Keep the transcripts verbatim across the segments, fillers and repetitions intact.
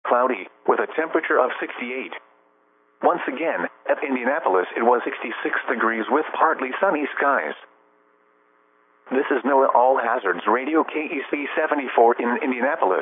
cloudy, with a temperature of sixty-eight. Once again, at Indianapolis it was sixty-six degrees with partly sunny skies. This is NOAA All Hazards Radio K E C seventy-four in Indianapolis.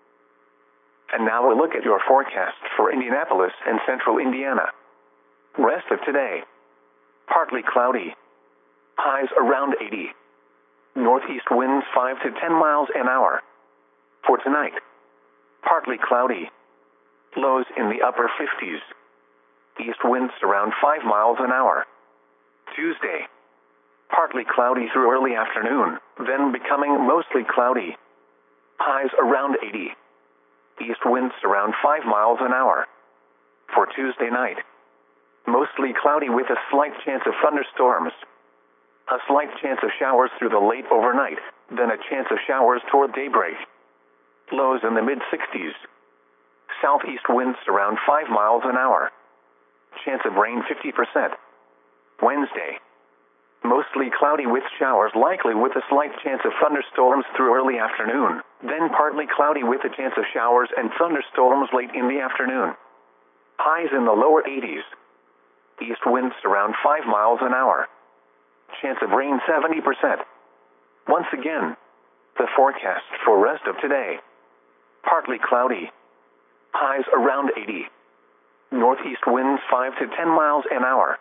And now a look at your forecast for Indianapolis and central Indiana. Rest of today. Partly cloudy. Highs around eighty. Northeast winds five to ten miles an hour. For tonight. Partly cloudy. Lows in the upper fifties. East winds around five miles an hour. Tuesday. Partly cloudy through early afternoon, then becoming mostly cloudy. Highs around eighty. East winds around five miles an hour. For Tuesday night. Mostly cloudy with a slight chance of thunderstorms. A slight chance of showers through the late overnight, then a chance of showers toward daybreak. Lows in the mid-sixties. Southeast winds around five miles an hour. Chance of rain fifty percent. Wednesday. Mostly cloudy with showers likely with a slight chance of thunderstorms through early afternoon, then partly cloudy with a chance of showers and thunderstorms late in the afternoon. Highs in the lower eighties. East winds around five miles an hour. Chance of rain seventy percent. Once again, the forecast for rest of today. Partly cloudy. Highs around eighty. Northeast winds five to ten miles an hour.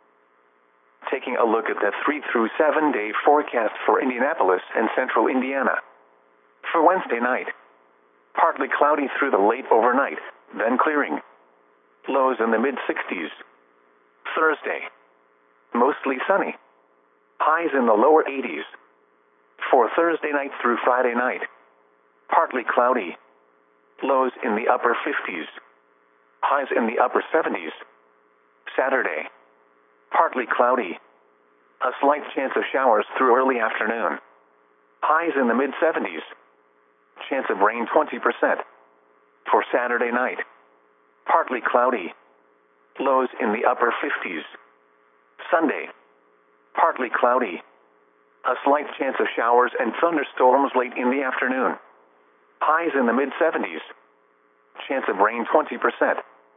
Taking a look at the three through seven day forecast for Indianapolis and central Indiana. For Wednesday night. Partly cloudy through the late overnight, then clearing. Lows in the mid-sixties. Thursday. Mostly sunny. Highs in the lower eighties. For Thursday night through Friday night. Partly cloudy. Lows in the upper fifties. Highs in the upper seventies. Saturday. Partly cloudy. A slight chance of showers through early afternoon. Highs in the mid-seventies. Chance of rain twenty percent. For Saturday night. Partly cloudy. Lows in the upper fifties. Sunday. Partly cloudy. A slight chance of showers and thunderstorms late in the afternoon. Highs in the mid-seventies. Chance of rain twenty percent.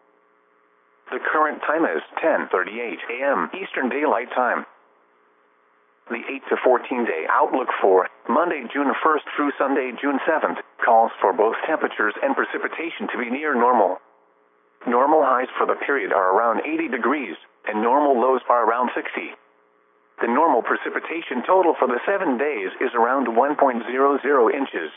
The current time is ten thirty-eight a m Eastern Daylight Time. The eight to fourteen day outlook for Monday, June first through Sunday, June seventh, calls for both temperatures and precipitation to be near normal. Normal highs for the period are around eighty degrees, and normal lows are around sixty. The normal precipitation total for the seven days is around one point zero zero inches.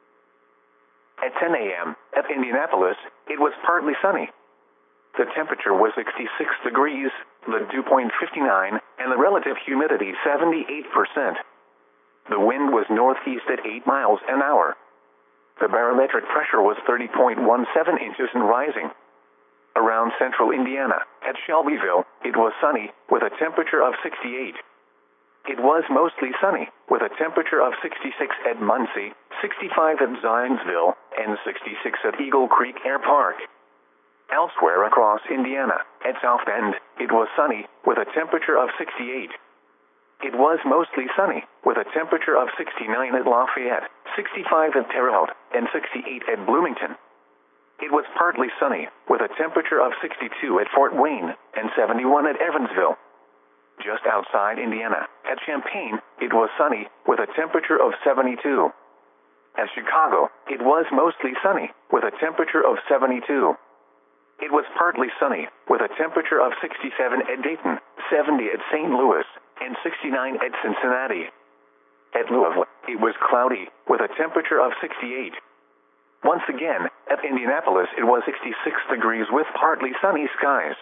At ten a m at Indianapolis, it was partly sunny. The temperature was sixty-six degrees, the dew point fifty-nine, and the relative humidity seventy-eight percent. The wind was northeast at eight miles an hour. The barometric pressure was thirty point one seven inches and rising. Around central Indiana, at Shelbyville, it was sunny, with a temperature of sixty-eight. It was mostly sunny, with a temperature of sixty-six at Muncie, sixty-five at Zionsville, and sixty-six at Eagle Creek Air Park. Elsewhere across Indiana, at South Bend, it was sunny, with a temperature of sixty-eight. It was mostly sunny, with a temperature of sixty-nine at Lafayette, sixty-five at Terre Haute, and sixty-eight at Bloomington. It was partly sunny, with a temperature of sixty-two at Fort Wayne, and seventy-one at Evansville. Just outside Indiana, at Champaign, it was sunny, with a temperature of seventy-two. At Chicago, it was mostly sunny, with a temperature of seventy-two. It was partly sunny, with a temperature of sixty-seven at Dayton, seventy at Saint Louis, and sixty-nine at Cincinnati. At Louisville, it was cloudy, with a temperature of sixty-eight. Once again, at Indianapolis it was sixty-six degrees with partly sunny skies.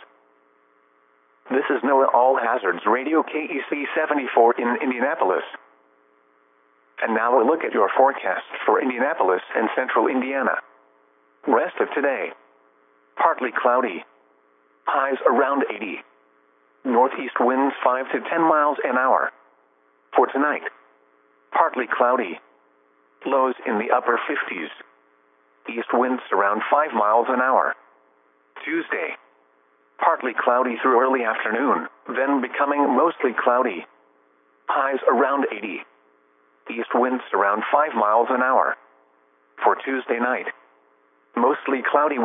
This is NOAA All Hazards Radio K E C seventy-four in Indianapolis. And now a look at your forecast for Indianapolis and central Indiana. Rest of today. Partly cloudy. Highs around eighty. Northeast winds five to ten miles an hour. For tonight. Partly cloudy. Lows in the upper fifties. East winds around five miles an hour. Tuesday. Partly cloudy through early afternoon, then becoming mostly cloudy. Highs around eighty. East winds around five miles an hour. For Tuesday night. Mostly cloudy.